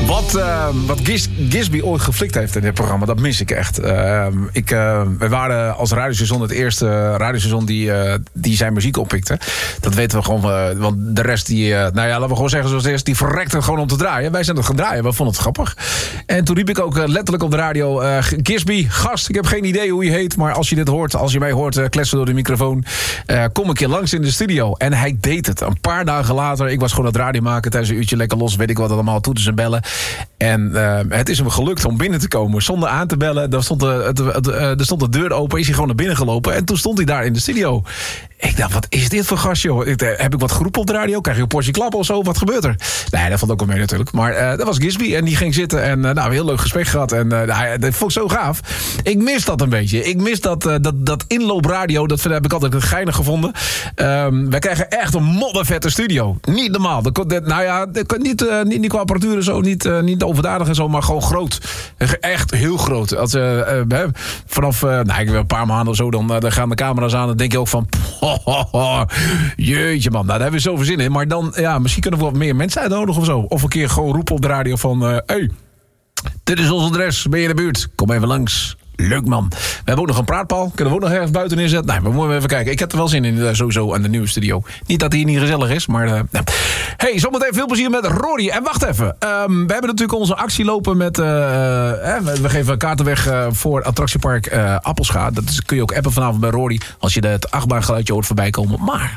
Wat Gisby ooit geflikt heeft in dit programma, dat mis ik echt. We waren als radiostation het eerste radiostation die zijn muziek oppikte. Dat weten we gewoon, want de rest laten we gewoon zeggen zoals het is, die verrekte gewoon om te draaien. Wij zijn het gaan draaien, we vonden het grappig. En toen riep ik ook letterlijk op de radio, Gisby, gast, ik heb geen idee hoe je heet, maar als je dit hoort, als je mij hoort kletsen door de microfoon, kom een keer langs in de studio. En hij deed het. Een paar dagen later, ik was gewoon het radio maken tijdens een uurtje lekker los, weet ik wat allemaal, toeters en bellen. En het is hem gelukt om binnen te komen zonder aan te bellen. Er stond de deur open, is hij gewoon naar binnen gelopen. En toen stond hij daar in de studio. Ik dacht, wat is dit voor gast, joh? Heb ik wat geroepen op de radio? Krijg je een portie klap of zo? Wat gebeurt er? Nee, dat valt ook wel mee natuurlijk. Maar dat was Gisby en die ging zitten. En een heel leuk gesprek gehad. En dat vond ik zo gaaf. Ik mis dat een beetje. Ik mis dat inloopradio. Dat heb ik altijd geinig gevonden. Wij krijgen echt een moddervette studio. Niet normaal. Niet qua apparatuur en zo. Niet overdadig en zo. Maar gewoon groot. Echt heel groot. Als, vanaf een paar maanden of zo. Dan gaan de camera's aan. Dan denk je ook van... jeetje man, daar hebben we zoveel zin in. Maar dan, misschien kunnen we wat meer mensen uitnodigen of zo. Of een keer gewoon roepen op de radio van... hey, dit is ons adres, ben je in de buurt? Kom even langs. Leuk man. We hebben ook nog een praatpaal. Kunnen we ook nog ergens buiten neerzetten? Nee, we moeten even kijken. Ik heb er wel zin in sowieso aan de nieuwe studio. Niet dat die niet gezellig is, maar... Hey, zometeen veel plezier met Rory. En wacht even. We hebben natuurlijk onze actie lopen met... we geven kaarten weg voor attractiepark Appelscha. Dat kun je ook appen vanavond bij Rory. Als je het achtbaangeluidje hoort voorbij komen. Maar...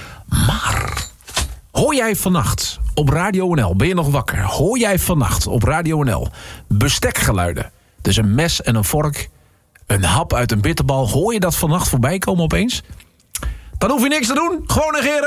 hoor jij vannacht op Radio NL... ben je nog wakker? Hoor jij vannacht op Radio NL... bestekgeluiden? Dus een mes en een vork, een hap uit een bitterbal. Hoor je dat vannacht voorbij komen opeens? Dan hoef je niks te doen. Gewoon negeren.